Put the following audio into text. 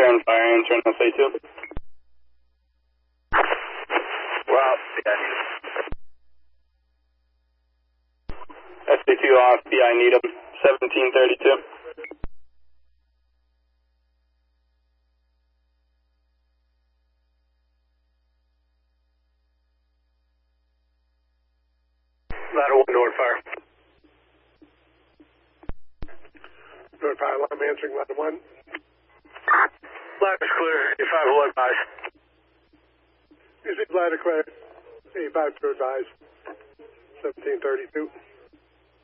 Return fire, answering SA2. Wow, PI Needham. SA2 off, PI Needham, 1732. Ladder 1, North Fire. North Fire, I'm answering ladder 1. Ladder's clear, A5 will advise. Is it ladder clear? A5 to advise. 1732.